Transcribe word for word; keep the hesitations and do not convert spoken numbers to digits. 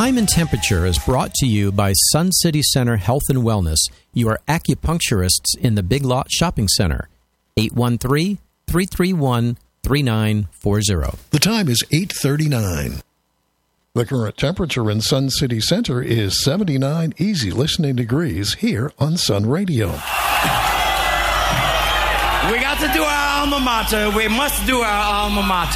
Time and Temperature is brought to you by Sun City Center Health and Wellness, your acupuncturists in the Big Lot Shopping Center. eight one three, three three one, three nine four zero. The time is eight thirty-nine. The current temperature in Sun City Center is seventy-nine easy listening degrees here on Sun Radio. We got to do our alma mater. We must do our alma mater.